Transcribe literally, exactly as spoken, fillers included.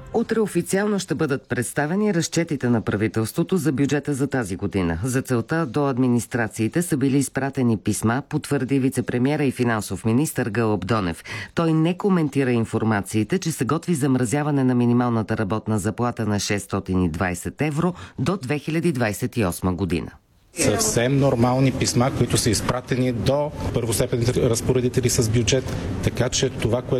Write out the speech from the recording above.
Утре официално ще бъдат представени разчетите на правителството за бюджета за тази година. За целта до администрациите са били изпратени писма, потвърди вицепремиера и финансов министър Гълъб Донев. Той не коментира информациите, че се готви замразяване на минималната работна заплата на шестстотин и двадесет евро до две хиляди двадесет и осма година. Съвсем нормални писма, които са изпратени до първостепенните разпоредители с бюджет, така че това, което